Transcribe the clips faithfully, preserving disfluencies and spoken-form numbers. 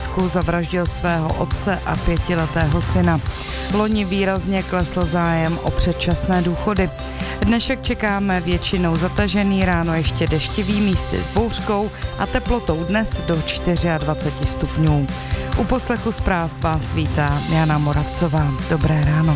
Teplicku zavraždil svého otce a pětiletého syna. Loni výrazně klesl zájem o předčasné důchody. Dnešek čekáme většinou zatažený, ráno ještě deštivý, místy s bouřkou a teplotou dnes do dvacet čtyři stupňů. U poslechu zpráv vás vítá Jana Moravcová. Dobré ráno.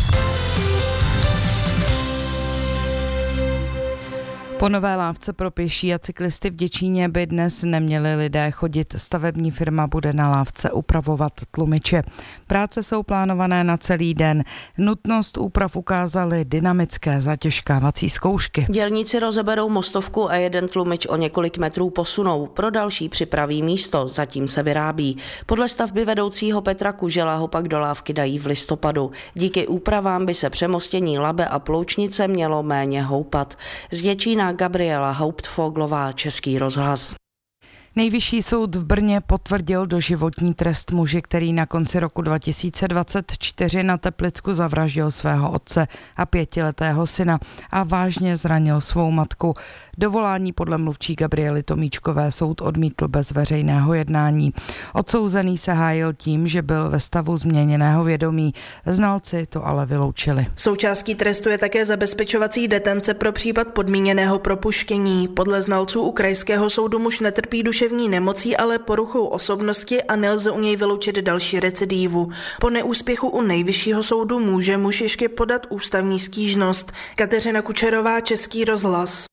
Po nové lávce pro pěší a cyklisty v Děčíně by dnes neměli lidé chodit. Stavební firma bude na lávce upravovat tlumiče. Práce jsou plánované na celý den. Nutnost úprav ukázaly dynamické zatěžkávací zkoušky. Dělníci rozeberou mostovku a jeden tlumič o několik metrů posunou. Pro další připraví místo, zatím se vyrábí. Podle stavby vedoucího Petra Kužela ho pak do lávky dají v listopadu. Díky úpravám by se přemostění Labe a Ploučnice mělo méně houpat. Z Děčína Gabriela Hauptfoglová, Český rozhlas. Nejvyšší soud v Brně potvrdil doživotní trest muži, který na konci roku dva tisíce dvacet čtyři na Teplicku zavraždil svého otce a pětiletého syna a vážně zranil svou matku. Dovolání podle mluvčí Gabriely Tomíčkové soud odmítl bez veřejného jednání. Odsouzený se hájil tím, že byl ve stavu změněného vědomí. Znalci to ale vyloučili. Součástí trestu je také zabezpečovací detence pro případ podmíněného propuštění. Podle znalců u krajského soudu muž netrpí duševní nemocí, ale poruchou osobnosti a nelze u něj vyloučit další recidivu. Po neúspěchu u nejvyššího soudu může muž ještě podat ústavní stížnost. Kateřina Kučerová, Český rozhlas.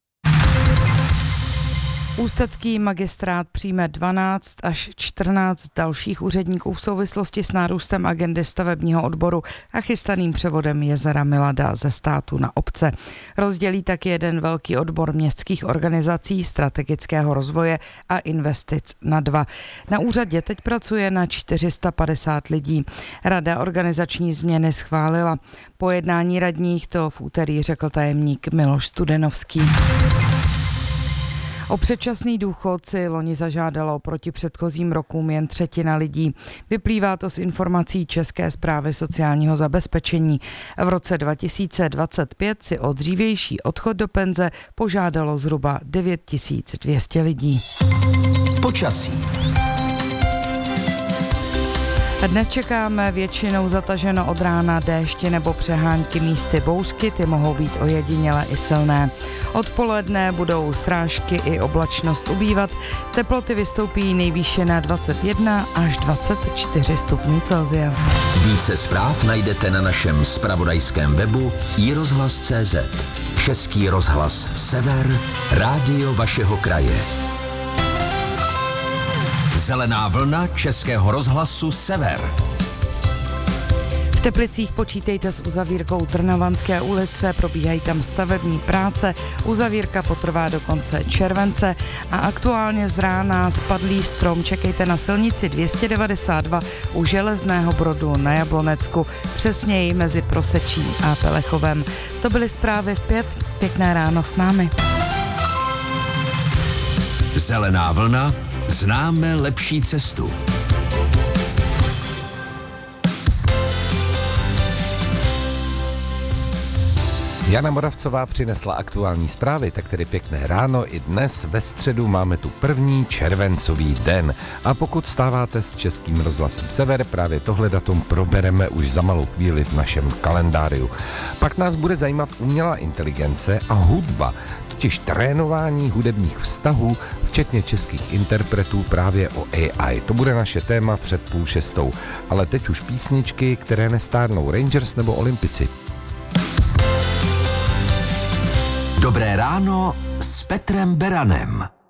Ústecký magistrát přijme dvanáct až čtrnáct dalších úředníků v souvislosti s nárůstem agendy stavebního odboru a chystaným převodem jezera Milada ze státu na obce. Rozdělí tak jeden velký odbor městských organizací, strategického rozvoje a investic na dva. Na úřadě teď pracuje na čtyři sta padesát lidí. Rada organizační změny schválila. Po jednání radních to v úterý řekl tajemník Miloš Studenovský. O předčasný důchod si loni zažádalo proti předchozím rokům jen třetina lidí. Vyplývá to z informací České správy sociálního zabezpečení. V roce dva tisíce dvacet pět si o dřívější odchod do penze požádalo zhruba devět tisíc dvě stě lidí. Počasí. Dnes čekáme většinou zataženo od rána déště nebo přehánky, místy bouřky, ty mohou být ojediněle i silné. Odpoledne budou srážky i oblačnost ubývat, teploty vystoupí nejvýše na dvacet jedna až dvacet čtyři stupňů Celsia. Více zpráv najdete na našem zpravodajském webu i rozhlas tečka cé zet. Český rozhlas Sever, rádio vašeho kraje. Zelená vlna Českého rozhlasu Sever. V Teplicích počítejte s uzavírkou Trnovanské ulice, probíhají tam stavební práce, uzavírka potrvá do konce července a aktuálně z rána spadlý strom čekejte na silnici dvě stě devadesát dva u Železného Brodu na Jablonecku, přesněji mezi Prosečí a Pelechovem. To byly zprávy v pět, pěkné ráno s námi. Zelená vlna, známe lepší cestu. Jana Moravcová přinesla aktuální zprávy, tak tedy pěkné ráno. I dnes ve středu máme tu první červencový den. A pokud stáváte s Českým rozhlasem Sever, právě tohle datum probereme už za malou chvíli v našem kalendáriu. Pak nás bude zajímat umělá inteligence a hudba, totiž trénování hudebních vztahů, včetně českých interpretů právě o A I. To bude naše téma před půl šestou. Ale teď už písničky, které nestárnou, Rangers nebo Olympici. Dobré ráno s Petrem Beranem.